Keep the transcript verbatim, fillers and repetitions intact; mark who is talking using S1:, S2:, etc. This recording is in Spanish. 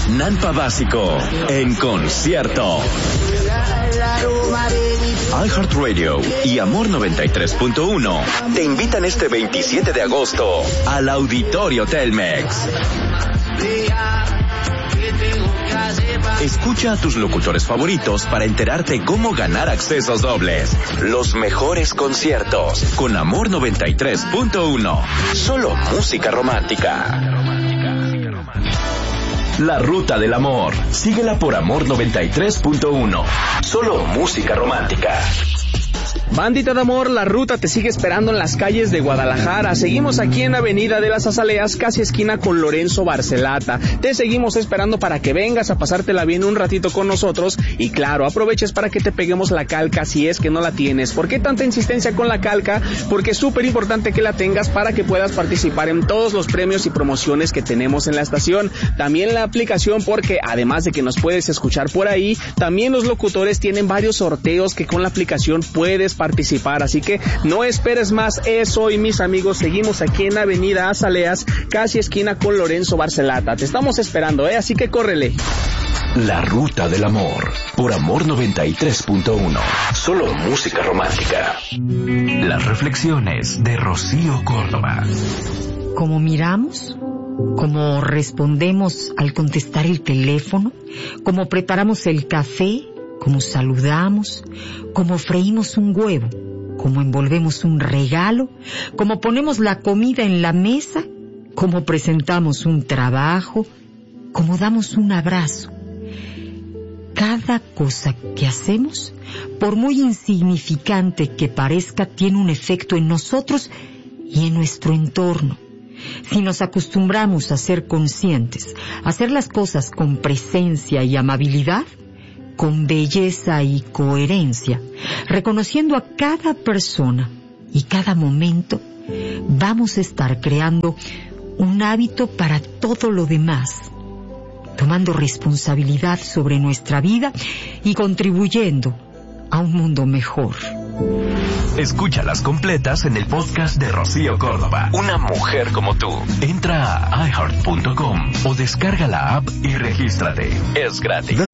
S1: Nampa Básico en concierto. iHeartRadio y Amor noventa y tres punto uno te invitan este veintisiete de agosto al Auditorio Telmex. Escucha a tus locutores favoritos para enterarte cómo ganar accesos dobles. Los mejores conciertos con Amor noventa y tres punto uno. Solo música romántica. La Ruta del Amor. Síguela por Amor noventa y tres punto uno. Solo música romántica.
S2: Bandita de amor, la ruta te sigue esperando en las calles de Guadalajara. Seguimos aquí en Avenida de las Azaleas, casi esquina con Lorenzo Barcelata. Te seguimos esperando para que vengas a pasártela bien un ratito con nosotros. Y claro, aproveches para que te peguemos la calca si es que no la tienes. ¿Por qué tanta insistencia con la calca? Porque es súper importante que la tengas para que puedas participar en todos los premios y promociones que tenemos en la estación. También la aplicación, porque además de que nos puedes escuchar por ahí, también los locutores tienen varios sorteos que con la aplicación puedes participar, así que no esperes más. Eso, y mis amigos, seguimos aquí en Avenida Azaleas, casi esquina con Lorenzo Barcelata. Te estamos esperando, eh, así que córrele.
S1: La Ruta del Amor por Amor noventa y tres punto uno. Solo música romántica. Las reflexiones de Rocío Córdoba.
S3: ¿Cómo miramos? ¿Cómo respondemos al contestar el teléfono? ¿Cómo preparamos el café? ¿Cómo saludamos? ¿Cómo freímos un huevo? ¿Cómo envolvemos un regalo? ¿Cómo ponemos la comida en la mesa? ¿Cómo presentamos un trabajo? ¿Cómo damos un abrazo? Cada cosa que hacemos, por muy insignificante que parezca, tiene un efecto en nosotros y en nuestro entorno. Si nos acostumbramos a ser conscientes, a hacer las cosas con presencia y amabilidad, con belleza y coherencia, reconociendo a cada persona y cada momento, vamos a estar creando un hábito para todo lo demás, tomando responsabilidad sobre nuestra vida y contribuyendo a un mundo mejor.
S1: Escúchalas completas en el podcast de Rocío Córdoba. Una mujer como tú. Entra a i heart punto com o descarga la app y regístrate. Es gratis.